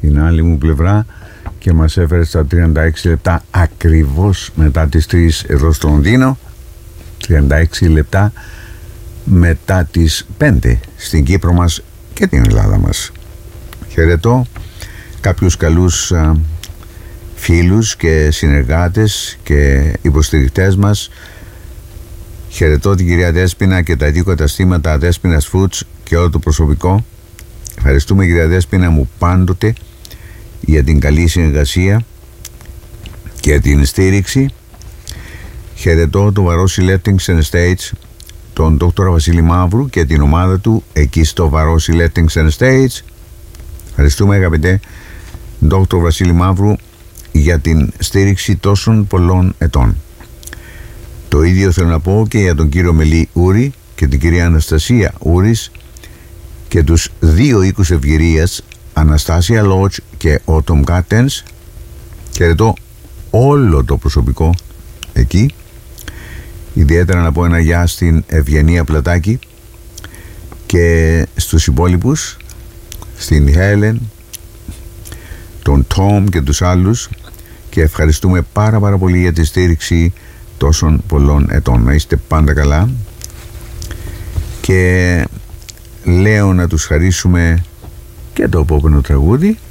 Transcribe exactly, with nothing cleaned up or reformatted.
στην άλλη μου πλευρά και μας έφερε στα τριάντα έξι λεπτά ακριβώς μετά τις τρεις εδώ στο Λονδίνο, τριάντα έξι λεπτά μετά τις πέντε στην Κύπρο μας και την Ελλάδα μας. Χαιρετώ κάποιους καλούς α, φίλους και συνεργάτες και υποστηρικτές μας. Χαιρετώ την κυρία Δέσποινα και τα δύο καταστήματα Δέσποινας Foods και όλο το προσωπικό. Ευχαριστούμε, κυρία Δέσποινα μου, πάντοτε για την καλή συνεργασία και την στήριξη. Χαιρετώ τον Βαρόσι Leftingsen Estates, τον δόκτωρα Βασίλη Μαύρου και την ομάδα του εκεί στο Βαρόσι Leftingsen Estates. Ευχαριστούμε, αγαπητέ δόκτωρα Βασίλη Μαύρου, για την στήριξη τόσων πολλών ετών. Το ίδιο θέλω να πω και για τον κύριο Μελή Ούρη και την κυρία Αναστασία Ούρης και τους δύο οίκους ευγυρίας, Αναστάσια Lodge και Autumn Gardens. Χαιρετώ όλο το προσωπικό εκεί. Ιδιαίτερα να πω ένα γεια στην Ευγενία Πλατάκη και στους υπόλοιπους, στην Χέλεν, τον Τόμ και τους άλλους, και ευχαριστούμε πάρα πάρα πολύ για τη στήριξη τόσων πολλών ετών. Να είστε πάντα καλά, και λέω να τους χαρίσουμε και το επόμενο τραγούδι